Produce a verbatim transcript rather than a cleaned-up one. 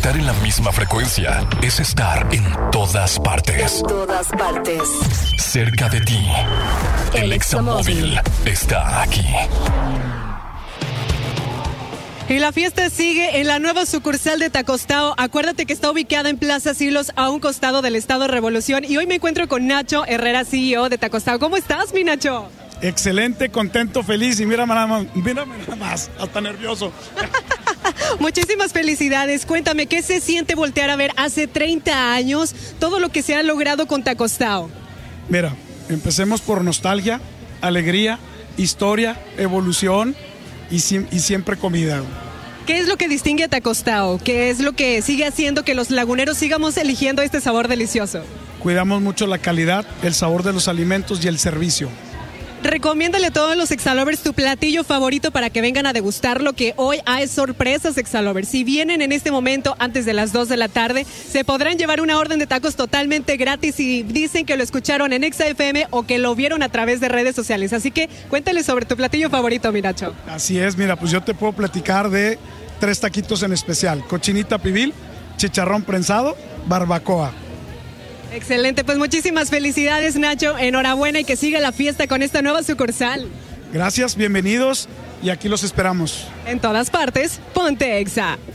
Estar en la misma frecuencia es estar en todas partes. En todas partes. Cerca de ti. El, el Examóvil está aquí. Y la fiesta sigue en la nueva sucursal de Tacostao. Acuérdate que está ubicada en Plaza Silos, a un costado del Estado Revolución. Y hoy me encuentro con Nacho Herrera, C E O de Tacostao. ¿Cómo estás, mi Nacho? Excelente, contento, feliz. Y mírame nada más, mírame nada más, hasta nervioso. Muchísimas felicidades. Cuéntame, ¿qué se siente voltear a ver hace treinta años todo lo que se ha logrado con Tacostao? Mira, empecemos por nostalgia, alegría, historia, evolución y, y siempre comida. ¿Qué es lo que distingue a Tacostao? ¿Qué es lo que sigue haciendo que los laguneros sigamos eligiendo este sabor delicioso? Cuidamos mucho la calidad, el sabor de los alimentos y el servicio. Recomiéndale a todos los Exalovers tu platillo favorito para que vengan a degustarlo, que hoy hay sorpresas, Exalovers. Si vienen en este momento antes de las dos de la tarde, se podrán llevar una orden de tacos totalmente gratis y dicen que lo escucharon en Exa F M o que lo vieron a través de redes sociales. Así que cuéntale sobre tu platillo favorito, mi Nacho. Así es, mira, pues yo te puedo platicar de tres taquitos en especial: cochinita pibil, chicharrón prensado, barbacoa. Excelente, pues muchísimas felicidades, Nacho, enhorabuena y que siga la fiesta con esta nueva sucursal. Gracias, bienvenidos y aquí los esperamos. En todas partes, ponte Exa.